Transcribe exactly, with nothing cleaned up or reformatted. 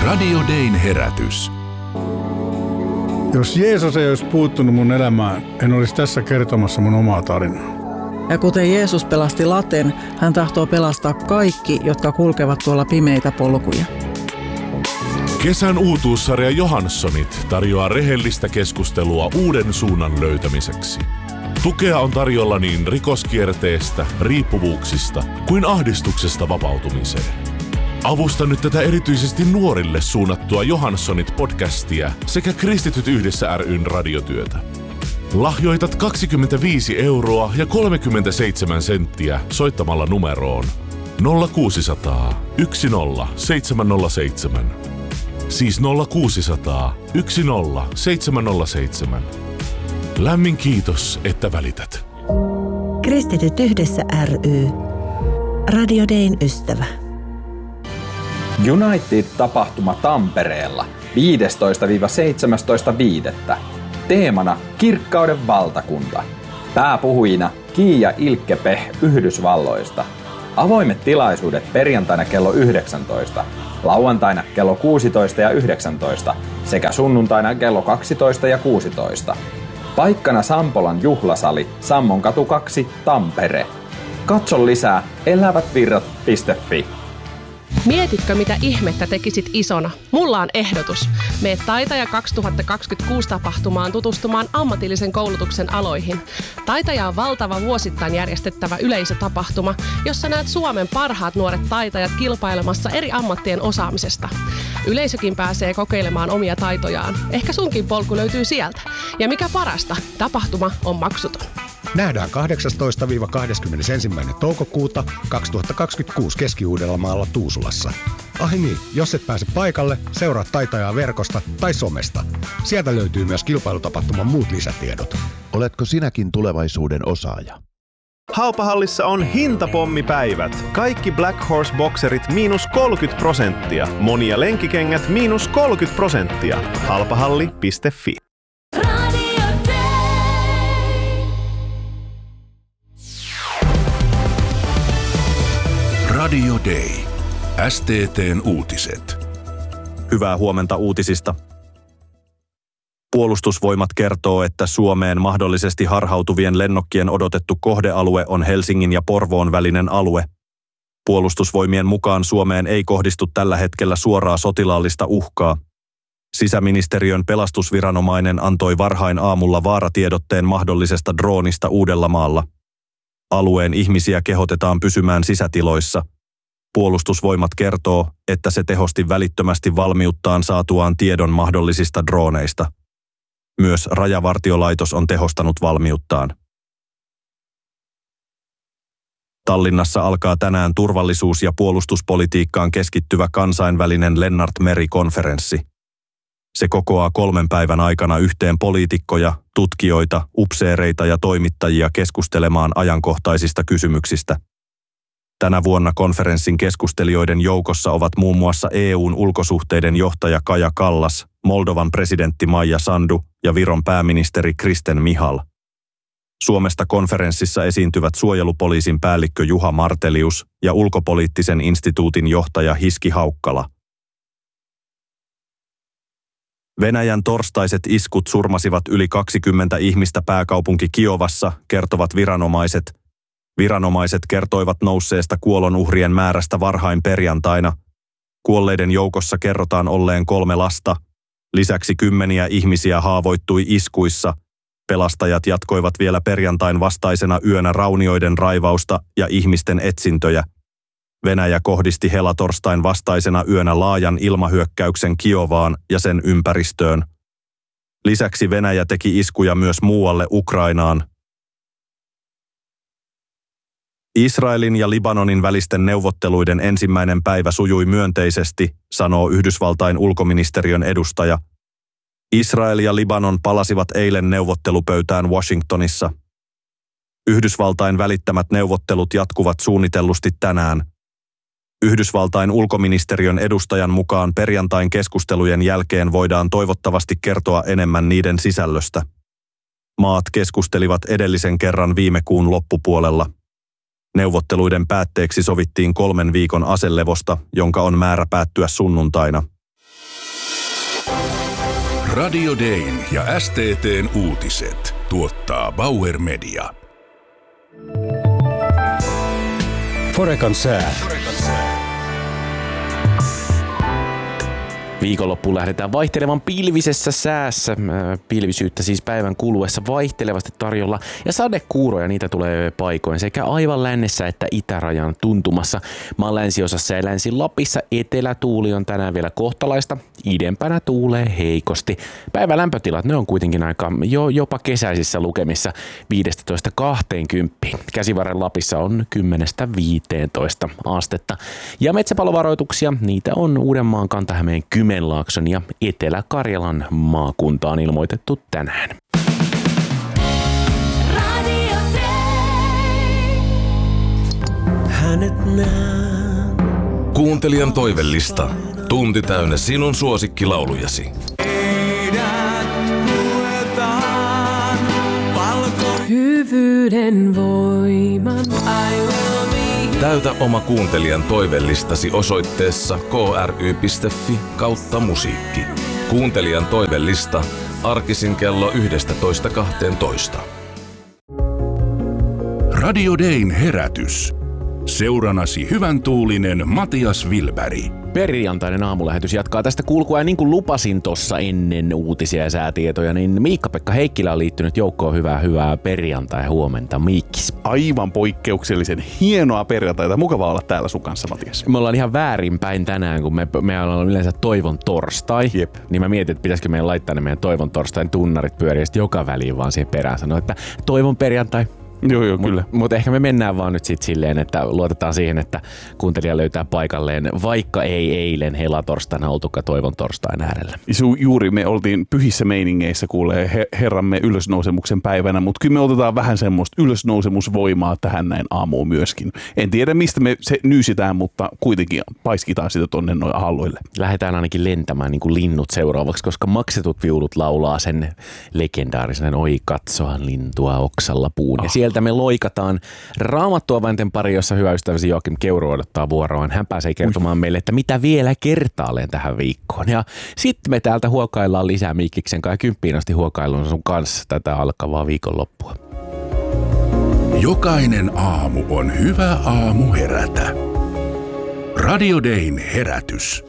Radio Dayn herätys. Jos Jeesus ei olisi puuttunut mun elämään, en olisi tässä kertomassa mun omaa tarinaa. Ja kuten Jeesus pelasti laten, hän tahtoo pelastaa kaikki, jotka kulkevat tuolla pimeitä polkuja. Kesän uutuussarja Johanssonit tarjoaa rehellistä keskustelua uuden suunnan löytämiseksi. Tukea on tarjolla niin rikoskierteestä, riippuvuuksista kuin ahdistuksesta vapautumiseen. Avusta nyt tätä erityisesti nuorille suunnattua Johanssonit-podcastia sekä Kristityt yhdessä ry:n radiotyötä. Lahjoitat kaksikymmentäviisi euroa ja kolmekymmentäseitsemän senttiä soittamalla numeroon nolla kuusisataa yksi nolla seitsemän nolla seitsemän. Siis nolla kuusisataa yksi nolla seitsemän nolla seitsemän. Lämmin kiitos, että välität. Kristityt yhdessä ry. Radio Dayn ystävä. United-tapahtuma Tampereella viidestoista seitsemästoista viidettä. Teemana Kirkkauden valtakunta. Pääpuhujina Kiia Ilkkepeh Yhdysvalloista. Avoimet tilaisuudet perjantaina kello yhdeksäntoista, lauantaina kello kuusitoista ja yhdeksäntoista sekä sunnuntaina kello kaksitoista ja kuusitoista. Paikkana Sampolan juhlasali, Sammonkatu kaksi, Tampere. Katso lisää elävätvirrat piste fi. Mietitkö, mitä ihmettä tekisit isona? Mulla on ehdotus. Mene Taitaja kaksituhattakaksikymmentäkuusi tapahtumaan tutustumaan ammatillisen koulutuksen aloihin. Taitaja on valtava vuosittain järjestettävä yleisötapahtuma, jossa näet Suomen parhaat nuoret taitajat kilpailemassa eri ammattien osaamisesta. Yleisökin pääsee kokeilemaan omia taitojaan. Ehkä sunkin polku löytyy sieltä. Ja mikä parasta, tapahtuma on maksuton. Nähdään kahdeksastoista kahdeskymmenesensimmäinen toukokuuta kaksituhattakaksikymmentäkuusi Keski-Uudellamaalla Tuusulassa. Ai niin, jos et pääse paikalle, seuraa Taitajaa verkosta tai somesta. Sieltä löytyy myös kilpailutapahtuman muut lisätiedot. Oletko sinäkin tulevaisuuden osaaja? Haupahallissa on hintapommipäivät. Kaikki Black Horse bokserit miinus kolmekymmentä prosenttia. Monia lenkkikengät miinus kolmekymmentä prosenttia. halpahalli piste fi. Radio Day. S T T:n uutiset. Hyvää huomenta uutisista. Puolustusvoimat kertoo, että Suomeen mahdollisesti harhautuvien lennokkien odotettu kohdealue on Helsingin ja Porvoon välinen alue. Puolustusvoimien mukaan Suomeen ei kohdistu tällä hetkellä suoraa sotilaallista uhkaa. Sisäministeriön pelastusviranomainen antoi varhain aamulla vaaratiedotteen mahdollisesta droonista Uudellamaalla. Alueen ihmisiä kehotetaan pysymään sisätiloissa. Puolustusvoimat kertoo, että se tehosti välittömästi valmiuttaan saatuaan tiedon mahdollisista drooneista. Myös Rajavartiolaitos on tehostanut valmiuttaan. Tallinnassa alkaa tänään turvallisuus- ja puolustuspolitiikkaan keskittyvä kansainvälinen Lennart Meri-konferenssi. Se kokoaa kolmen päivän aikana yhteen poliitikkoja, tutkijoita, upseereita ja toimittajia keskustelemaan ajankohtaisista kysymyksistä. Tänä vuonna konferenssin keskustelijoiden joukossa ovat muun muassa E U:n ulkosuhteiden johtaja Kaja Kallas, Moldovan presidentti Maija Sandu ja Viron pääministeri Kristen Michal. Suomesta konferenssissa esiintyvät suojelupoliisin päällikkö Juha Martelius ja ulkopoliittisen instituutin johtaja Hiski Haukkala. Venäjän torstaiset iskut surmasivat yli kaksikymmentä ihmistä pääkaupunki Kiovassa, kertovat viranomaiset. Viranomaiset kertoivat nousseesta kuolonuhrien määrästä varhain perjantaina. Kuolleiden joukossa kerrotaan olleen kolme lasta. Lisäksi kymmeniä ihmisiä haavoittui iskuissa. Pelastajat jatkoivat vielä perjantain vastaisena yönä raunioiden raivausta ja ihmisten etsintöjä. Venäjä kohdisti helatorstain vastaisena yönä laajan ilmahyökkäyksen Kiovaan ja sen ympäristöön. Lisäksi Venäjä teki iskuja myös muualle Ukrainaan. Israelin ja Libanonin välisten neuvotteluiden ensimmäinen päivä sujui myönteisesti, sanoo Yhdysvaltain ulkoministeriön edustaja. Israel ja Libanon palasivat eilen neuvottelupöytään Washingtonissa. Yhdysvaltain välittämät neuvottelut jatkuvat suunnitellusti tänään. Yhdysvaltain ulkoministeriön edustajan mukaan perjantain keskustelujen jälkeen voidaan toivottavasti kertoa enemmän niiden sisällöstä. Maat keskustelivat edellisen kerran viime kuun loppupuolella. Neuvotteluiden päätteeksi sovittiin kolmen viikon aselevosta, jonka on määrä päättyä sunnuntaina. Radio Dayn ja S T T:n uutiset tuottaa Bauer Media. Forekan sää. Viikonloppuun lähdetään vaihtelevan pilvisessä säässä. Pilvisyyttä siis päivän kuluessa vaihtelevasti tarjolla ja sadekuuroja niitä tulee paikoin sekä aivan lännessä että itärajan tuntumassa. Maan länsiosassa ja Länsi-Lapissa etelätuuli on tänään vielä kohtalaista. Idempänä tuulee heikosti. Päivän lämpötilat ne on kuitenkin aika jo, jopa kesäisissä lukemissa viisitoista kaksikymmentä. Käsivarren Lapissa on kymmenestä viiteentoista astetta. Ja metsäpalovaroituksia niitä on Uudenmaan, Kanta-Hämeen, Kymenlaakson ja Etelä-Karjalan maakuntaan ilmoitettu tänään. Hänet näen. Kuuntelijan toivellista. Tunti täynnä sinun suosikkilaulujasi. Hyvyyden voiman I will be. Täytä oma kuuntelijan toivellistasi osoitteessa kry piste fi kautta musiikki. Kuuntelijan toivellista arkisin kello yksitoista kaksitoista. Radio Dayn herätys. Seuranasi hyvän tuulinen Matias Wilberg. Perjantainen aamulähetys jatkaa tästä kulkua ja niin kuin lupasin tuossa ennen uutisia ja säätietoja, niin Miikka-Pekka Heikkilä on liittynyt joukkoon. Hyvää, hyvää perjantai huomenta, Miikkis. Aivan poikkeuksellisen hienoa perjantaita. Mukava olla täällä sun kanssa, Matias. Me ollaan ihan väärinpäin tänään, kun me, me ollaan yleensä toivon torstai. Jep. Niin mä mietin, että pitäisikö meidän laittaa ne meidän toivon torstain tunnarit pyöriä sitten joka väliin vaan siihen perään sanoa, että toivon perjantai. Joo, joo, kyllä. Mutta mut ehkä me mennään vaan nyt sit silleen, että luotetaan siihen, että kuuntelija löytää paikalleen, vaikka ei eilen helatorstaina oltukaan toivon torstain äärellä. Su, juuri me oltiin pyhissä meiningeissä, kuulee he, herramme ylösnousemuksen päivänä, mutta kyllä me otetaan vähän semmoista ylösnousemusvoimaa tähän näin aamuun myöskin. En tiedä, mistä me se nyysitään, mutta kuitenkin paiskitaan sitä tonne noin halloille. Lähdetään ainakin lentämään niin kuin linnut seuraavaksi, koska maksetut viulut laulaa sen legendaarisen Oi katsohan lintua oksalla puun. Ja sieltä me loikataan Raamattua vainten pari, jossa hyvä ystäväsi Joakim Keuru odottaa vuoroaan. Hän pääsee kertomaan meille, että mitä vielä kertaalleen tähän viikkoon. Ja sitten me täältä huokaillaan lisää Miikkiksen kanssa. Kymppiin asti huokailun sun kanssa tätä alkavaa viikonloppua. Jokainen aamu on hyvä aamu herätä. Radio Dayn herätys.